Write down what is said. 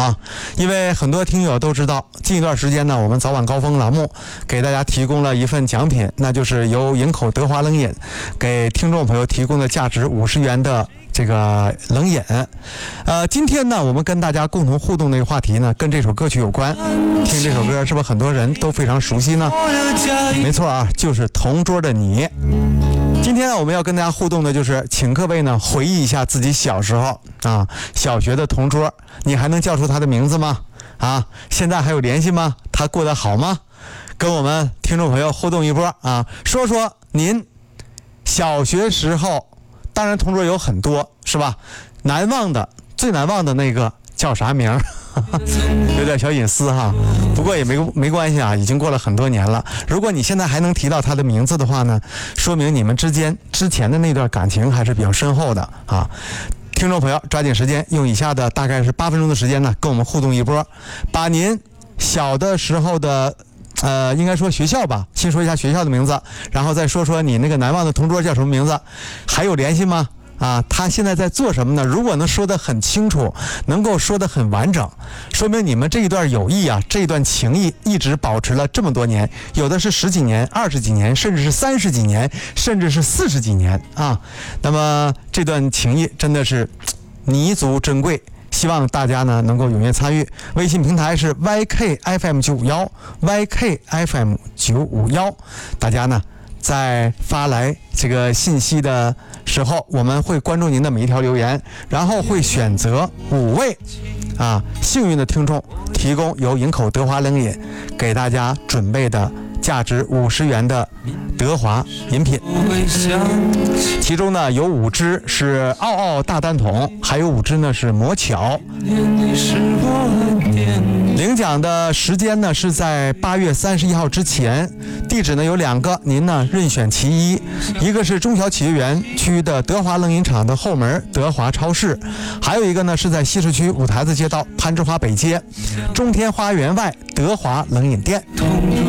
啊，因为很多听友都知道，近一段时间呢，我们早晚高峰栏目给大家提供了一份奖品，那就是由营口德华冷饮给听众朋友提供的价值50元的这个冷饮。今天呢，我们跟大家共同互动的一个话题呢，跟这首歌曲有关。听这首歌是不是很多人都非常熟悉呢？没错啊，就是《同桌的你》。今天呢，我们要跟大家互动的就是，请各位呢回忆一下自己小时候啊，小学的同桌，你还能叫出他的名字吗？啊，现在还有联系吗？他过得好吗？跟我们听众朋友互动一波啊，说说您小学时候，当然同桌有很多是吧？最难忘的那个叫啥名？有点小隐私哈，不过也没关系啊，已经过了很多年了。如果你现在还能提到他的名字的话呢，说明你们之前的那段感情还是比较深厚的啊。听众朋友，抓紧时间，用以下的大概是8分钟的时间呢，跟我们互动一波，把您小的时候的应该说学校吧，先说一下学校的名字，然后再说说你那个难忘的同桌叫什么名字，还有联系吗？啊，他现在在做什么呢？如果能说得很清楚，能够说得很完整，说明你们这一段友谊啊，这一段情谊一直保持了这么多年，有的是10几年、20几年，甚至是30几年，甚至是40几年啊。那么这段情谊真的是弥足珍贵。希望大家呢能够踊跃参与，微信平台是 YKFM951，YKFM951，大家呢在发来这个信息的时候，我们会关注您的每一条留言，然后会选择5位幸运的听众，提供由营口德华冷饮给大家准备的价值50元的德华饮品，其中呢有5支是奥奥大单桶，还有5支呢是魔巧。领奖的时间呢是在8月31号之前，地址呢有2个，您呢任选其一，一个是中小企业园区的德华冷饮厂的后门德华超市，还有一个呢是在西市区五台子街道攀枝花北街中天花园外德华冷饮店。